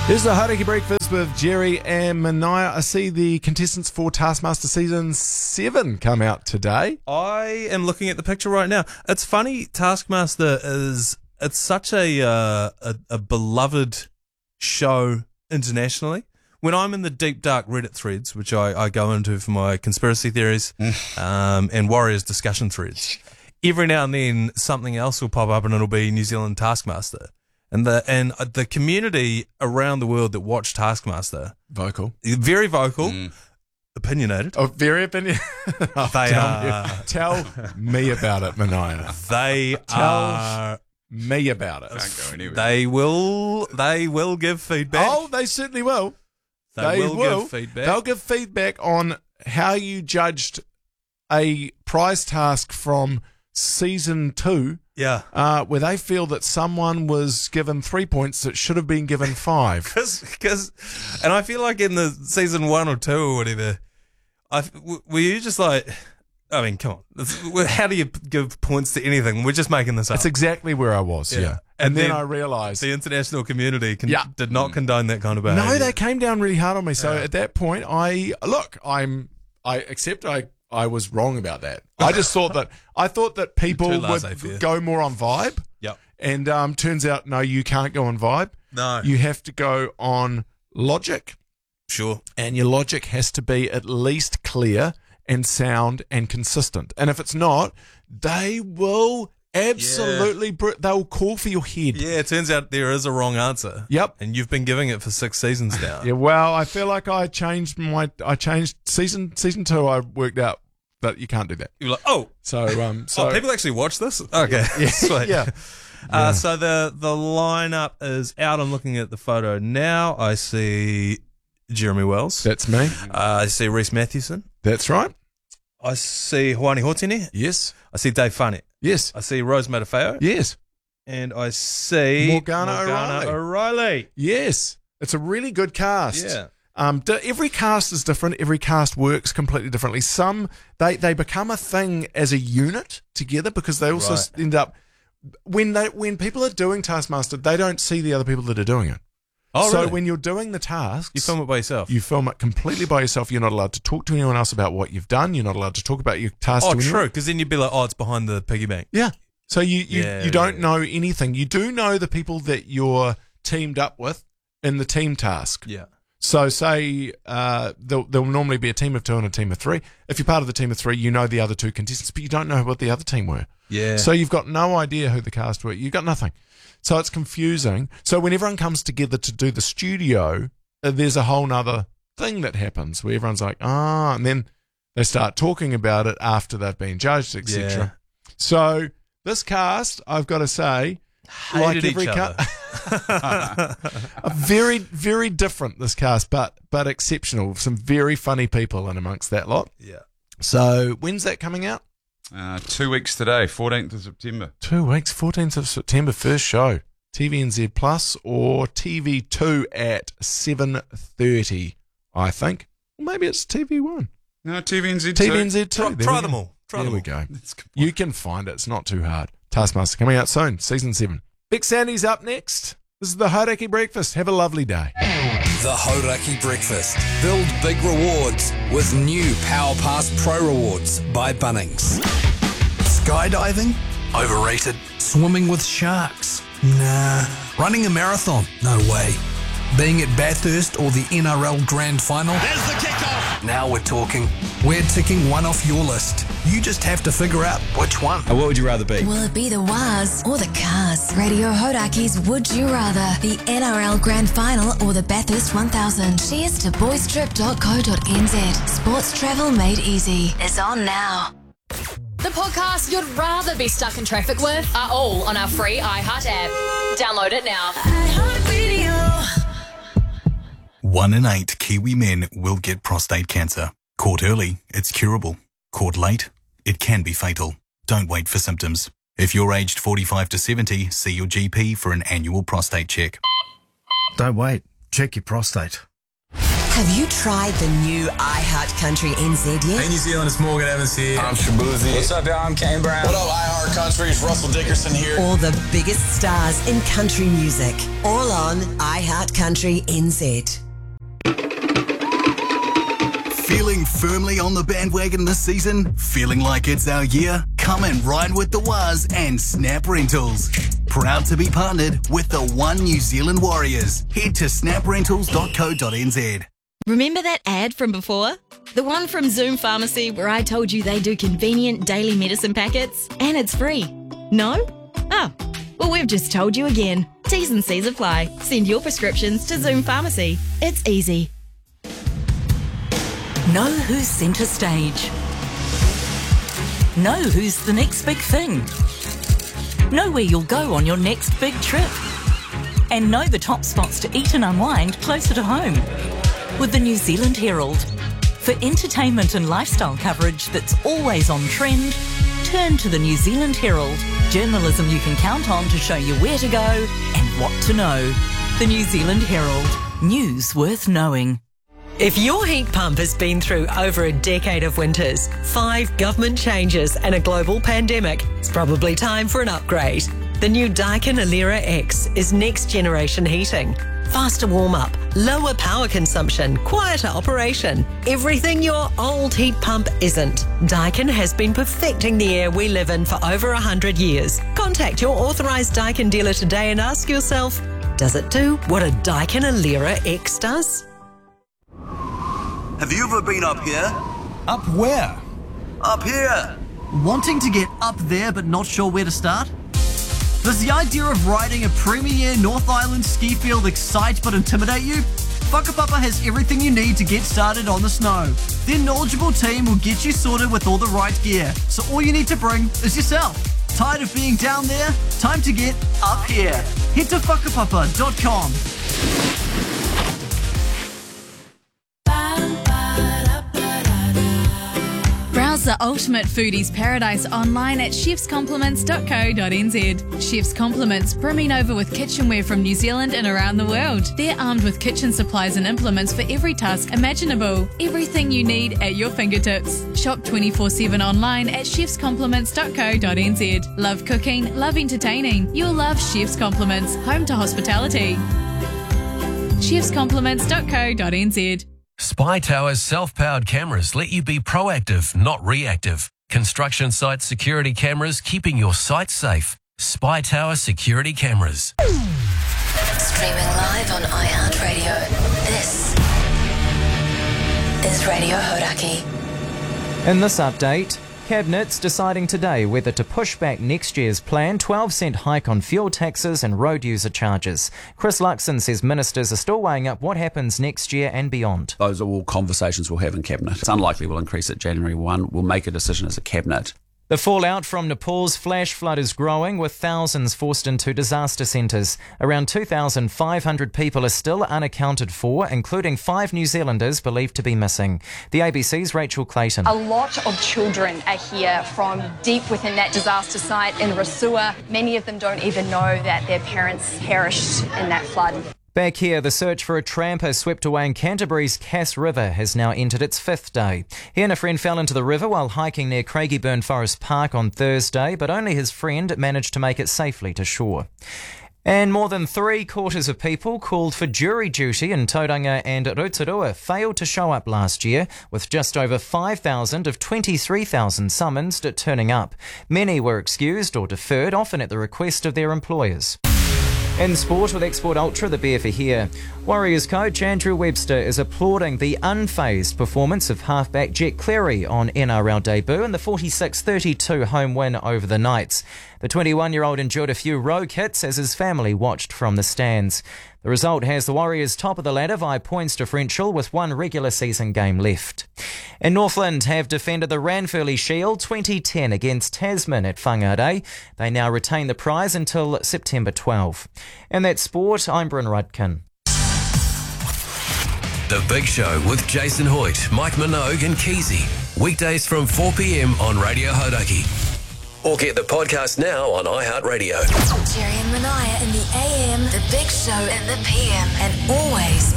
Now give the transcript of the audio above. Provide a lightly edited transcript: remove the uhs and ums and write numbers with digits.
Here's the Hauraki Breakfast with Jerry and Mania. I see the contestants for Taskmaster Season 7 come out today. I am looking at the picture right now. It's funny, Taskmaster it's such a beloved show internationally. When I'm in the deep, dark Reddit threads, which I go into for my conspiracy theories and Warriors discussion threads, every now and then something else will pop up and it'll be New Zealand Taskmaster. And the community around the world that watch Taskmaster, very vocal, opinionated. Oh, very opinionated. Tell me about it, Mania. Tell me about it. Can't go anywhere. They will give feedback. Oh, they certainly will. They will give feedback. They'll give feedback on how you judged a prize task from Season 2. Yeah. Where they feel that someone was given 3 points that should have been given 5. And I feel like in the Season 1 or 2 or whatever, were you just like, I mean, come on. How do you give points to anything? We're just making this up. That's exactly where I was, yeah. And then I realised the international community did not condone that kind of behaviour. No, they came down really hard on me. So at that point, I accept I was wrong about that. I thought that people would go more on vibe. Yep. And turns out, no, you can't go on vibe. No. You have to go on logic. Sure. And your logic has to be at least clear and sound and consistent. And if it's not, they will absolutely they'll call for your head. Yeah, it turns out there is a wrong answer. Yep. And you've been giving it for 6 seasons now. Yeah, well, I feel like I changed season 2. I worked out that you can't do that. You're like, oh. So people actually watch this? Okay. Yeah. Sweet. Yeah. So the lineup is out. I'm looking at the photo now. I see Jeremy Wells. That's me. I see Reese Matthewson. That's right. I see Hoani Hotene. Yes. I see Dave Whane. Yes. I see Rose Matafeo. Yes. And I see Morgana O'Reilly. Yes. It's a really good cast. Yeah. Every cast is different. Every cast works completely differently. Some they become a thing as a unit together because they also end up when people are doing Taskmaster, they don't see the other people that are doing it. Oh, so really? when you're doing the tasks, you film it by yourself. You film it completely by yourself. You're not allowed to talk to anyone else about what you've done. You're not allowed to talk about your task. Oh, true. Because then you'd be like, oh, it's behind the piggy bank. Yeah. So you don't know anything. You do know the people that you're teamed up with in the team task. Yeah. So say there'll normally be a team of 2 and a team of 3. If you're part of the team of 3, you know the other 2 contestants, but you don't know what the other team were. Yeah. So you've got no idea who the cast were. You've got nothing. So it's confusing. So when everyone comes together to do the studio, there's a whole nother thing that happens where everyone's like, and then they start talking about it after they've been judged, etc. Yeah. So this cast, I've got to say, hated each other. Very, very different, this cast, but exceptional. Some very funny people in amongst that lot. Yeah. So when's that coming out? 2 weeks today, 14th of September. 2 weeks, 14th of September, first show. TVNZ Plus or TV2 at 7:30, I think. Maybe it's TV1. No, TVNZ2. TVNZ2. Try them all. There we go. You can find it. It's not too hard. Taskmaster coming out soon, Season 7. Big Sandy's up next. This is the Hauraki Breakfast. Have a lovely day. The Hauraki Breakfast. Build big rewards with new Power Pass Pro Rewards by Bunnings. Skydiving? Overrated. Swimming with sharks? Nah. Running a marathon? No way. Being at Bathurst or the NRL Grand Final? There's the kickoff. Now we're talking. We're ticking one off your list. You just have to figure out which one. What would you rather be? Will it be the Waz or the Cars? Radio Hauraki's Would You Rather, the NRL Grand Final or the Bathurst 1000. Cheers to boystrip.co.nz. Sports travel made easy is on now. The podcasts you'd rather be stuck in traffic with are all on our free iHeart app. Download it now. 1 in 8 Kiwi men will get prostate cancer. Caught early, it's curable. Caught late, it can be fatal. Don't wait for symptoms. If you're aged 45 to 70, see your GP for an annual prostate check. Don't wait. Check your prostate. Have you tried the new iHeart Country NZ yet? Hey New Zealand, it's Morgan Evans here. I'm Shabuzi. What's up, y'all? I'm Kane Brown. What up, iHeart Country? It's Russell Dickerson here. All the biggest stars in country music, all on iHeart Country NZ. Feeling firmly on the bandwagon this season? Feeling like it's our year? Come and ride with the Waz and Snap Rentals. Proud to be partnered with the One New Zealand Warriors. Head to snaprentals.co.nz. Remember that ad from before? The one from Zoom Pharmacy where I told you they do convenient daily medicine packets and it's free. No? Oh, well, we've just told you again. T's and C's apply. Send your prescriptions to Zoom Pharmacy. It's easy. Know who's centre stage. Know who's the next big thing. Know where you'll go on your next big trip. And know the top spots to eat and unwind closer to home. With the New Zealand Herald. For entertainment and lifestyle coverage that's always on trend, turn to the New Zealand Herald. Journalism you can count on to show you where to go and what to know. The New Zealand Herald. News worth knowing. If your heat pump has been through over a decade of winters, 5 government changes and a global pandemic, it's probably time for an upgrade. The new Daikin Alera X is next generation heating. Faster warm-up, lower power consumption, quieter operation. Everything your old heat pump isn't. Daikin has been perfecting the air we live in for over 100 years. Contact your authorised Daikin dealer today and ask yourself, does it do what a Daikin Alera X does? Have you ever been up here? Up where? Up here! Wanting to get up there but not sure where to start? Does the idea of riding a premier North Island ski field excite but intimidate you? Whakapapa has everything you need to get started on the snow. Their knowledgeable team will get you sorted with all the right gear, so all you need to bring is yourself. Tired of being down there? Time to get up here. Head to whakapapa.com. Browse the ultimate foodie's paradise online at chefscompliments.co.nz. Chef's Compliments, brimming over with kitchenware from New Zealand and around the world. They're armed with kitchen supplies and implements for every task imaginable. Everything you need at your fingertips. Shop 24/7 online at chefscompliments.co.nz. Love cooking, love entertaining. You'll love Chef's Compliments, home to hospitality. chefscompliments.co.nz. Spy Tower's self-powered cameras let you be proactive, not reactive. Construction site security cameras keeping your site safe. Spy Tower security cameras. Streaming live on iHeartRadio. This is Radio Hodaki. In this update, Cabinet's deciding today whether to push back next year's planned 12-cent hike on fuel taxes and road user charges. Chris Luxon says ministers are still weighing up what happens next year and beyond. Those are all conversations we'll have in Cabinet. It's unlikely we'll increase it January 1. We'll make a decision as a Cabinet. The fallout from Nepal's flash flood is growing, with thousands forced into disaster centres. Around 2,500 people are still unaccounted for, including 5 New Zealanders believed to be missing. The ABC's Rachel Clayton. A lot of children are here from deep within that disaster site in Rasua. Many of them don't even know that their parents perished in that flood. Back here, the search for a tramper swept away in Canterbury's Cass River has now entered its 5th day. He and a friend fell into the river while hiking near Craigieburn Forest Park on Thursday, but only his friend managed to make it safely to shore. And more than 3/4 of people called for jury duty in Tauranga and Rotorua failed to show up last year, with just over 5,000 of 23,000 summonsed turning up. Many were excused or deferred, often at the request of their employers. In sport, with Export Ultra, the beer for here. Warriors coach Andrew Webster is applauding the unfazed performance of halfback Jet Cleary on NRL debut and the 46-32 home win over the Knights. The 21-year-old endured a few rogue hits as his family watched from the stands. The result has the Warriors top of the ladder via points differential with 1 regular season game left. And Northland have defended the Ranfurly Shield 2010 against Tasman at Whangarei. They now retain the prize until September 12. And that's sport. I'm Bryn Rudkin. The Big Show with Jason Hoyt, Mike Minogue and Keezy. Weekdays from 4 p.m. on Radio Hodaki. Or get the podcast now on iHeartRadio. Jerry and Manaya in the AM, The Big Show in the PM, and always